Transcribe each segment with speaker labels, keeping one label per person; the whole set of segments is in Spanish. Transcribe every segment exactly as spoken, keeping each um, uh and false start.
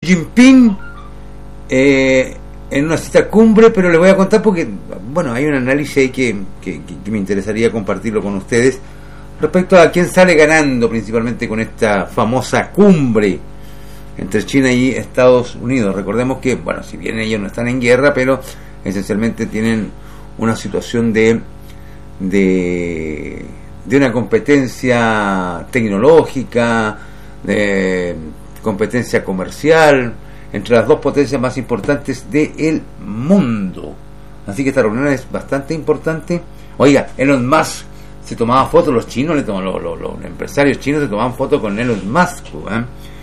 Speaker 1: Jinping eh, en una cita cumbre, pero les voy a contar porque, bueno, hay un análisis ahí que, que, que me interesaría compartirlo con ustedes respecto a quién sale ganando principalmente con esta famosa cumbre entre China y Estados Unidos. Recordemos que, bueno, si bien ellos no están en guerra, pero esencialmente tienen una situación de de, de una competencia tecnológica, de competencia comercial entre las dos potencias más importantes del mundo. Así que esta reunión es bastante importante. Oiga, Elon Musk se tomaba fotos, los chinos le tomaban, los, los, los empresarios chinos se tomaban fotos con Elon Musk, ¿eh?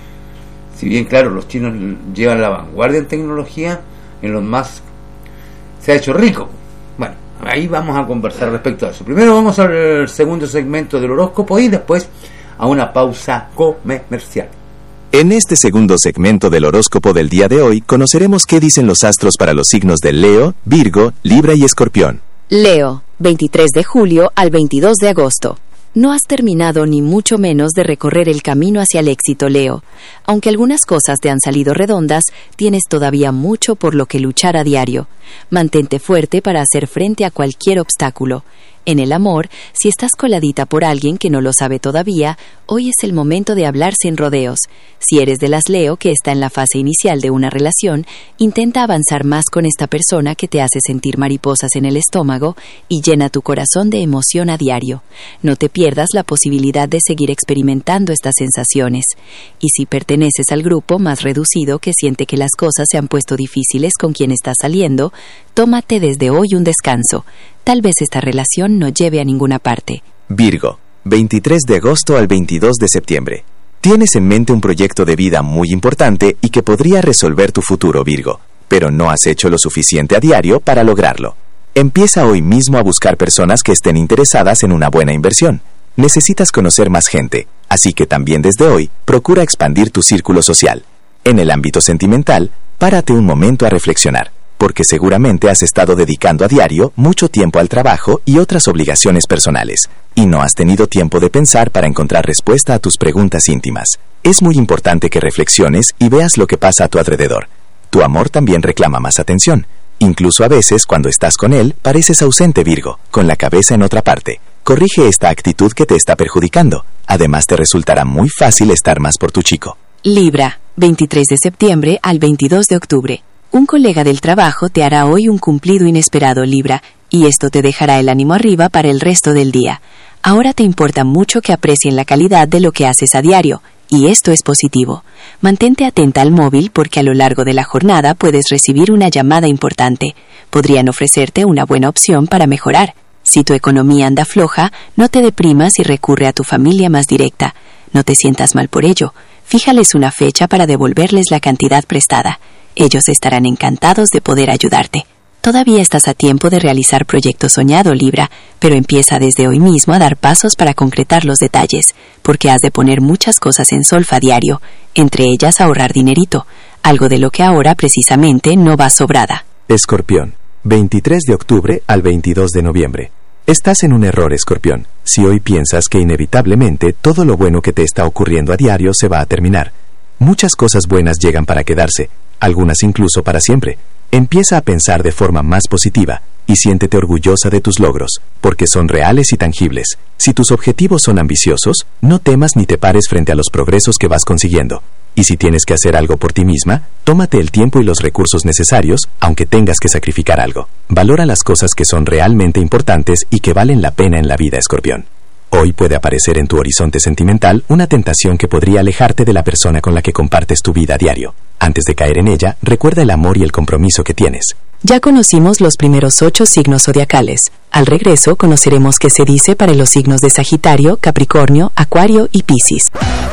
Speaker 1: Si bien, claro, los chinos llevan la vanguardia en tecnología, Elon Musk se ha hecho rico. Bueno, ahí vamos a conversar respecto a eso. Primero vamos al segundo segmento del horóscopo y después a una pausa comercial.
Speaker 2: En este segundo segmento del horóscopo del día de hoy, conoceremos qué dicen los astros para los signos de Leo, Virgo, Libra y Escorpión.
Speaker 3: Leo, veintitrés de julio al veintidós de agosto. No has terminado ni mucho menos de recorrer el camino hacia el éxito, Leo. Aunque algunas cosas te han salido redondas, tienes todavía mucho por lo que luchar a diario. Mantente fuerte para hacer frente a cualquier obstáculo. En el amor, si estás coladita por alguien que no lo sabe todavía, hoy es el momento de hablar sin rodeos. Si eres de las Leo que está en la fase inicial de una relación, intenta avanzar más con esta persona que te hace sentir mariposas en el estómago y llena tu corazón de emoción a diario. No te pierdas la posibilidad de seguir experimentando estas sensaciones. Y si perteneces al grupo más reducido que siente que las cosas se han puesto difíciles con quien estás saliendo, tómate desde hoy un descanso. Tal vez esta relación no lleve a ninguna parte.
Speaker 2: Virgo, veintitrés de agosto al veintidós de septiembre. Tienes en mente un proyecto de vida muy importante y que podría resolver tu futuro, Virgo, pero no has hecho lo suficiente a diario para lograrlo. Empieza hoy mismo a buscar personas que estén interesadas en una buena inversión. Necesitas conocer más gente, así que también desde hoy procura expandir tu círculo social. En el ámbito sentimental, párate un momento a reflexionar, porque seguramente has estado dedicando a diario mucho tiempo al trabajo y otras obligaciones personales, y no has tenido tiempo de pensar para encontrar respuesta a tus preguntas íntimas. Es muy importante que reflexiones y veas lo que pasa a tu alrededor. Tu amor también reclama más atención. Incluso a veces, cuando estás con él, pareces ausente, Virgo, con la cabeza en otra parte. Corrige esta actitud que te está perjudicando. Además, te resultará muy fácil estar más por tu chico.
Speaker 3: Libra, veintitrés de septiembre al veintidós de octubre. Un colega del trabajo te hará hoy un cumplido inesperado, Libra, y esto te dejará el ánimo arriba para el resto del día. Ahora te importa mucho que aprecien la calidad de lo que haces a diario, y esto es positivo. Mantente atenta al móvil porque a lo largo de la jornada puedes recibir una llamada importante. Podrían ofrecerte una buena opción para mejorar. Si tu economía anda floja, no te deprimas y recurre a tu familia más directa. No te sientas mal por ello. Fíjales una fecha para devolverles la cantidad prestada. Ellos estarán encantados de poder ayudarte. Todavía estás a tiempo de realizar proyecto soñado, Libra, pero empieza desde hoy mismo a dar pasos para concretar los detalles, porque has de poner muchas cosas en solfa diario, entre ellas ahorrar dinerito, algo de lo que ahora precisamente no va sobrada.
Speaker 2: Escorpión, veintitrés de octubre al veintidós de noviembre. Estás en un error, Escorpión, si hoy piensas que inevitablemente todo lo bueno que te está ocurriendo a diario se va a terminar. Muchas cosas buenas llegan para quedarse, algunas incluso para siempre. Empieza a pensar de forma más positiva y siéntete orgullosa de tus logros, porque son reales y tangibles. Si tus objetivos son ambiciosos, no temas ni te pares frente a los progresos que vas consiguiendo. Y si tienes que hacer algo por ti misma, tómate el tiempo y los recursos necesarios, aunque tengas que sacrificar algo. Valora las cosas que son realmente importantes y que valen la pena en la vida, Escorpión. Hoy puede aparecer en tu horizonte sentimental una tentación que podría alejarte de la persona con la que compartes tu vida a diario. Antes de caer en ella, recuerda el amor y el compromiso que tienes.
Speaker 3: Ya conocimos los primeros ocho signos zodiacales. Al regreso, conoceremos qué se dice para los signos de Sagitario, Capricornio, Acuario y Piscis.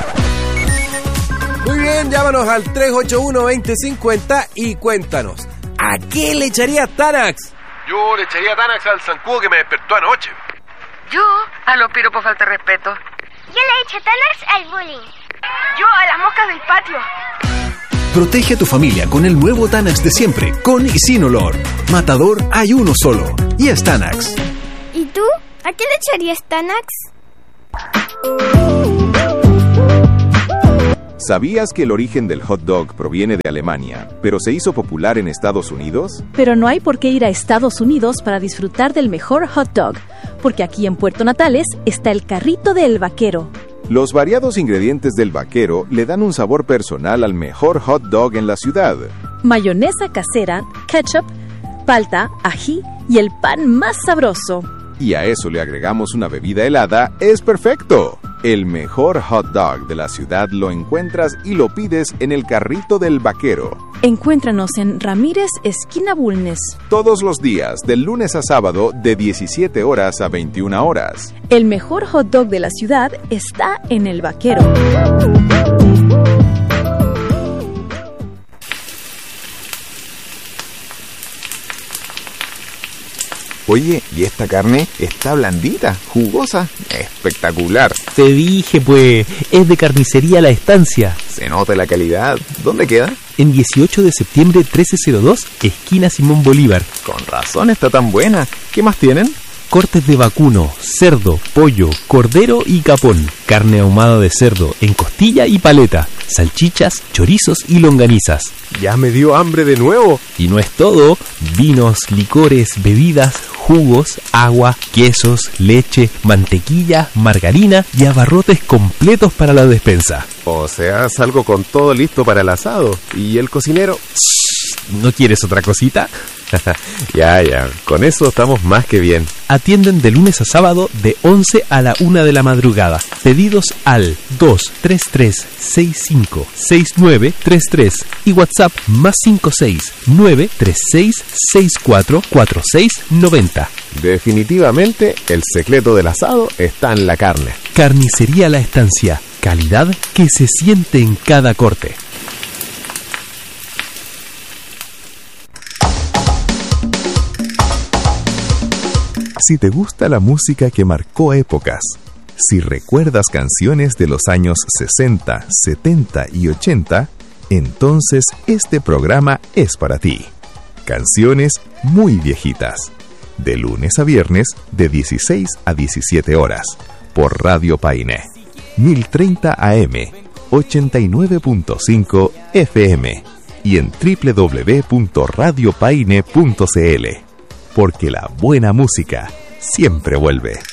Speaker 4: Muy bien, llámanos al tres ocho uno, veinte cincuenta y cuéntanos, ¿a qué le echaría Tanax?
Speaker 5: Yo le echaría Tanax al zancudo que me despertó anoche.
Speaker 6: Yo a los piropos falta de respeto.
Speaker 7: Yo le echo Tanax al bullying.
Speaker 6: Yo a las moscas del patio.
Speaker 8: Protege a tu familia con el nuevo Tanax de siempre, con y sin olor. Matador hay uno solo, y es Tanax.
Speaker 7: ¿Y tú? ¿A qué le echarías Tanax?
Speaker 9: ¿Sabías que el origen del hot dog proviene de Alemania, pero se hizo popular en Estados Unidos?
Speaker 10: Pero no hay por qué ir a Estados Unidos para disfrutar del mejor hot dog, porque aquí en Puerto Natales está el carrito del vaquero.
Speaker 9: Los variados ingredientes del vaquero le dan un sabor personal al mejor hot dog en la ciudad.
Speaker 10: Mayonesa casera, ketchup, palta, ají y el pan más sabroso.
Speaker 9: Y a eso le agregamos una bebida helada, es perfecto. El mejor hot dog de la ciudad lo encuentras y lo pides en el carrito del vaquero.
Speaker 10: Encuéntranos en Ramírez, esquina Bulnes.
Speaker 9: Todos los días, del lunes a sábado, de diecisiete horas a veintiuna horas.
Speaker 10: El mejor hot dog de la ciudad está en el vaquero.
Speaker 11: Oye, ¿y esta carne está blandita, jugosa? Espectacular.
Speaker 12: Te dije, pues, es de Carnicería La Estancia.
Speaker 11: Se nota la calidad. ¿Dónde queda?
Speaker 12: En dieciocho de septiembre trece cero dos, esquina Simón Bolívar.
Speaker 11: Con razón está tan buena. ¿Qué más tienen?
Speaker 12: Cortes de vacuno, cerdo, pollo, cordero y capón. Carne ahumada de cerdo en costilla y paleta. Salchichas, chorizos y longanizas.
Speaker 4: Ya me dio hambre de nuevo.
Speaker 12: Y no es todo. Vinos, licores, bebidas, jugos, agua, quesos, leche, mantequilla, margarina y abarrotes completos para la despensa.
Speaker 4: O sea, salgo con todo listo para el asado. ¿Y el cocinero?
Speaker 12: ¿No quieres otra cosita?
Speaker 4: Ya, ya, con eso estamos más que bien.
Speaker 12: Atienden de lunes a sábado de once a la una de la madrugada. Pedidos al dos tres tres seis cinco seis nueve tres tres y WhatsApp más cinco seis nueve tres seis seis cuatro cuatro seis nueve cero.
Speaker 4: Definitivamente, el secreto del asado está en la carne.
Speaker 12: Carnicería La Estancia. Calidad que se siente en cada corte.
Speaker 2: Si te gusta la música que marcó épocas, si recuerdas canciones de los años sesenta, setenta y ochenta, entonces este programa es para ti. Canciones muy viejitas. De lunes a viernes, de dieciséis a diecisiete horas, por Radio Paine. mil treinta A M, ochenta y nueve punto cinco F M y en doble u doble u doble u punto radio paine punto c l. Porque la buena música siempre vuelve.